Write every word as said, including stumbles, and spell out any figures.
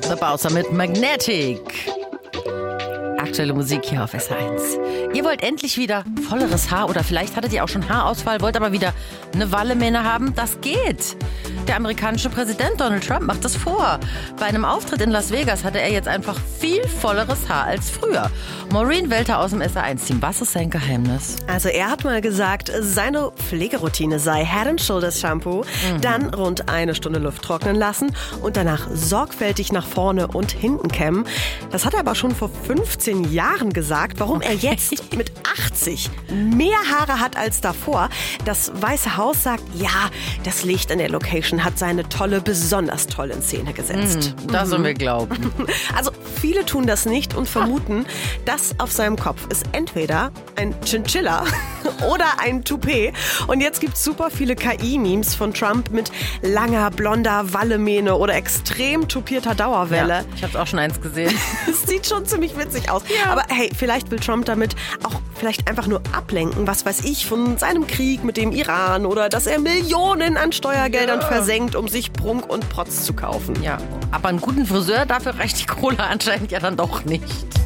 The Bowser mit Magnetic. Aktuelle Musik hier auf S eins. Ihr wollt endlich wieder volleres Haar oder vielleicht hattet ihr auch schon Haarausfall, wollt aber wieder eine Wallemähne haben? Das geht. Der amerikanische Präsident Donald Trump macht das vor. Bei einem Auftritt in Las Vegas hatte er jetzt einfach viel volleres Haar als früher. Maureen Welter aus dem S eins Team. Was ist sein Geheimnis? Also er hat mal gesagt, seine Pflegeroutine sei Head and Shoulders Shampoo, mhm. dann rund eine Stunde Luft trocknen lassen und danach sorgfältig nach vorne und hinten kämmen. Das hat er aber schon vor fünfzehn Jahren gesagt. Warum er jetzt mit achtzig mehr Haare hat als davor? Das Weiße Haus sagt, ja, das Licht in der Location hat seine tolle, besonders toll in Szene gesetzt. Mm, das sollen wir glauben. Also viele tun das nicht und vermuten, das auf seinem Kopf ist entweder ein Chinchilla oder ein Toupet. Und jetzt gibt es super viele K I-Memes von Trump mit langer, blonder Wallemähne oder extrem tupierter Dauerwelle. Ja, ich habe auch schon eins gesehen. Es sieht schon ziemlich witzig aus. Ja. Aber hey, vielleicht will Trump damit auch vielleicht einfach nur ablenken, was weiß ich, von seinem Krieg mit dem Iran oder dass er Millionen an Steuergeldern ja. versenkt, um sich Prunk und Protz zu kaufen. Ja, aber einen guten Friseur, dafür reicht die Kohle anscheinend ja dann doch nicht.